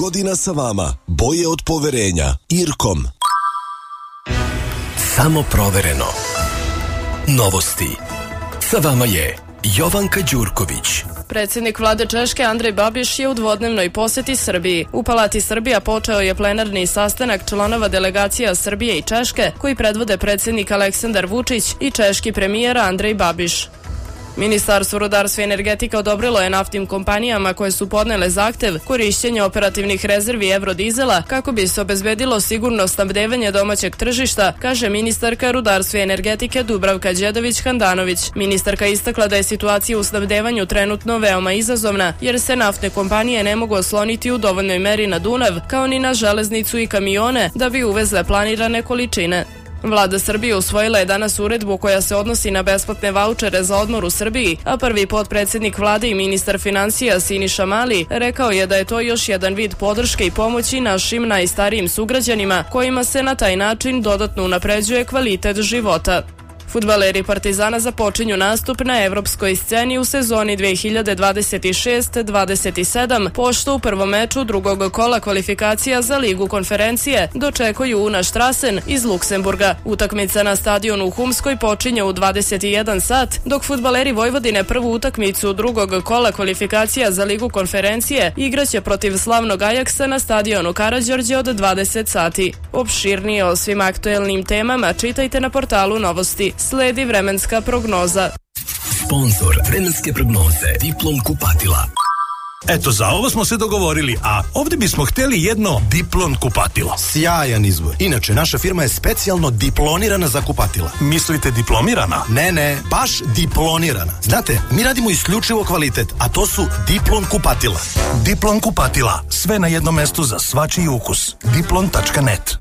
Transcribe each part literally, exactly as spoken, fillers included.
godina sa vama. Boje od poverenja. Irkom. Samo provereno. Novosti. Sa vama je Jovanka Đurković. Predsjednik vlade Češke Andrej Babiš je u dvodnevnoj posjeti Srbiji. U Palati Srbija počeo je plenarni sastanak članova delegacija Srbije i Češke koji predvode predsjednik Aleksandar Vučić i češki premijer Andrej Babiš. Ministarstvo rudarstva i energetika odobrilo je naftnim kompanijama koje su podnele zahtev korišćenja operativnih rezervi evrodizela kako bi se obezbedilo sigurno snabdevanje domaćeg tržišta, kaže ministarka rudarstva i energetike Dubravka Đedović-Handanović. Ministarka istakla da je situacija u snabdevanju trenutno veoma izazovna jer se naftne kompanije ne mogu osloniti u dovoljnoj meri na Dunav kao ni na železnicu i kamione da bi uvezle planirane količine. Vlada Srbije usvojila je danas uredbu koja se odnosi na besplatne vaučere za odmor u Srbiji, a prvi potpredsjednik vlade i ministar financija Siniša Mali rekao je da je to još jedan vid podrške i pomoći našim najstarijim sugrađanima kojima se na taj način dodatno unapređuje kvalitet života. Fudbaleri Partizana započinju nastup na evropskoj sceni u sezoni dve hiljade dvadeset šest dvadeset sedam, pošto u prvom meču drugog kola kvalifikacija za Ligu konferencije dočekuju Una Strassen iz Luksemburga. Utakmica na stadionu u Humskoj počinje u dvadeset jedan sat, dok fudbaleri Vojvodine prvu utakmicu drugog kola kvalifikacija za Ligu konferencije igraće protiv slavnog Ajaksa na stadionu Karađorđe od dvadeset sati. Opširnije o svim aktuelnim temama čitajte na portalu Novosti. Sledi vremenska prognoza. Sponzor vremenske prognoze Diplom kupatila. Eto, za ovo smo se dogovorili, a ovdje bismo htjeli jedno Diplon kupatilo. Sjajan izbor. Inače, naša firma je specijalno diplonirana za kupatila. Mislite diplomirana? Ne, ne, baš diplonirana. Znate, mi radimo isključivo kvalitet, a to su Diplon kupatila. Diplon kupatila. Sve na jednom mestu za svačiji ukus. diplon tačka net.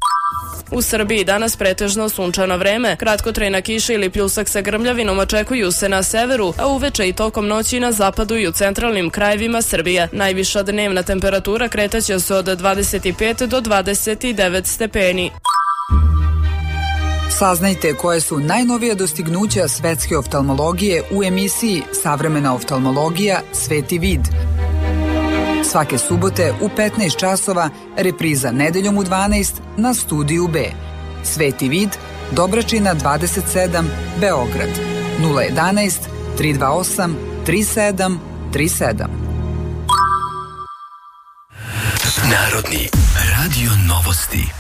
U Srbiji danas pretežno sunčano vreme, kratkotrajna kiša ili pljusak sa grmljavinom očekuju se na severu, a uveče i tokom noći na zapadu i u centralnim krajevima Srbije. Najviša dnevna temperatura kretaće se od dvadeset pet do dvadeset devet stepeni. Saznajte koje su najnovija dostignuća svetske oftalmologije u emisiji Savremena oftalmologija Sveti vid. Svake subote u petnaest časova, repriza nedeljom u dvanaest na Studiju B. Sveti vid, Dobračina dvadeset sedam, Beograd. nula jedanaest tri dva osam tri sedam tri sedam. Narodni radio novosti.